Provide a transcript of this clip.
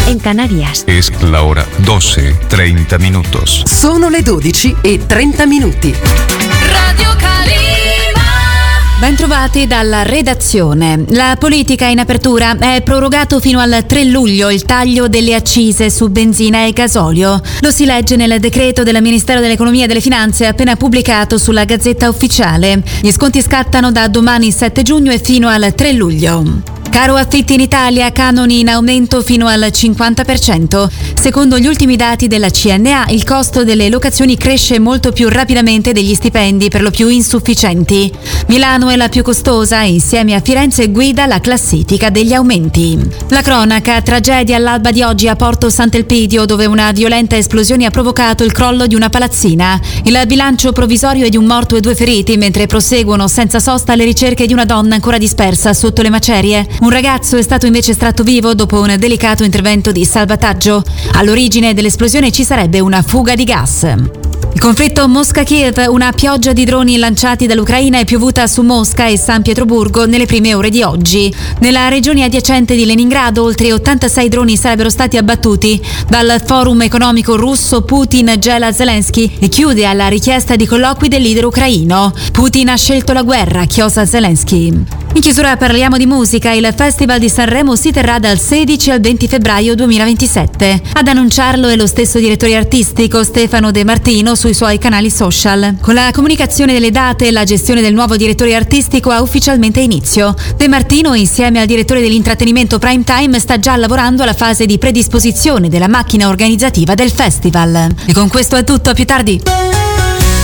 en Canarias. Es la hora 12:30 minutos. Sono le 12:30. Radio Calima. Ben trovati dalla redazione. La politica in apertura è prorogato fino al 3 luglio il taglio delle accise su benzina e gasolio. Lo si legge nel decreto del Ministero dell'Economia e delle Finanze appena pubblicato sulla Gazzetta Ufficiale. Gli sconti scattano da domani 7 giugno e fino al 3 luglio. Caro affitti in Italia, canoni in aumento fino al 50%. Secondo gli ultimi dati della CNA, il costo delle locazioni cresce molto più rapidamente degli stipendi, per lo più insufficienti. Milano è la più costosa e insieme a Firenze guida la classifica degli aumenti. La cronaca, tragedia all'alba di oggi a Porto Sant'Elpidio, dove una violenta esplosione ha provocato il crollo di una palazzina. Il bilancio provvisorio è di un morto e 2 feriti, mentre proseguono senza sosta le ricerche di una donna ancora dispersa sotto le macerie. Un ragazzo è stato invece estratto vivo dopo un delicato intervento di salvataggio. All'origine dell'esplosione ci sarebbe una fuga di gas. Il conflitto Mosca-Kiev, una pioggia di droni lanciati dall'Ucraina è piovuta su Mosca e San Pietroburgo nelle prime ore di oggi. Nella regione adiacente di Leningrado oltre 86 droni sarebbero stati abbattuti. Dal forum economico russo Putin gela Zelensky e chiude alla richiesta di colloqui del leader ucraino. Putin ha scelto la guerra, chiosa Zelensky. In chiusura parliamo di musica. Il Festival di Sanremo si terrà dal 16 al 20 febbraio 2027. Ad annunciarlo è lo stesso direttore artistico Stefano De Martino sui suoi canali social. Con la comunicazione delle date, la gestione del nuovo direttore artistico ha ufficialmente inizio. De Martino, insieme al direttore dell'intrattenimento Prime Time, sta già lavorando alla fase di predisposizione della macchina organizzativa del festival. E con questo è tutto, a più tardi.